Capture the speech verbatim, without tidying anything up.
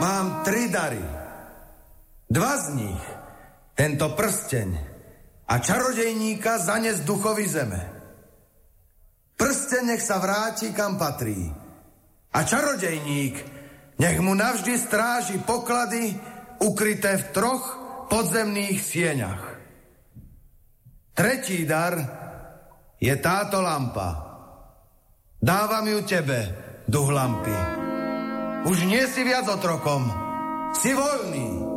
mám tri dary. Dva z nich, tento prsteň a čarodejníka zanes duchovi zeme. Prsteň nech sa vráti, kam patrí. A čarodejník nech mu navždy stráži poklady ukryté v troch podzemných sieňach. Tretí dar je táto lampa. Dávam ju tebe, duch lampy. Už nie si viac otrokom, si voľný.